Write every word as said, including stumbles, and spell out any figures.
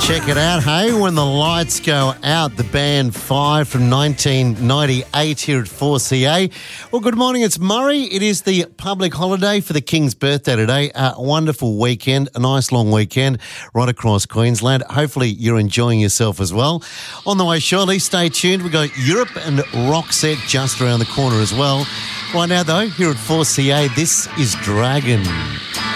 Check it out, hey, When the Lights Go Out, the band Five from nineteen ninety-eight here at four C A. Well, good morning, it's Murray. It is the public holiday for the King's birthday today. A wonderful weekend, a nice long weekend right across Queensland. Hopefully you're enjoying yourself as well. On the way shortly, stay tuned. We've got Europe and Roxette just around the corner as well. Right now, though, here at four C A, this is Dragon.